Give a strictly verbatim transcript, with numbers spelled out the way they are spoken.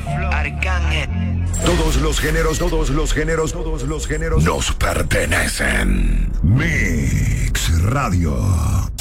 Arcángel. Todos los géneros, todos los géneros, todos los géneros nos pertenecen. Mix Radio.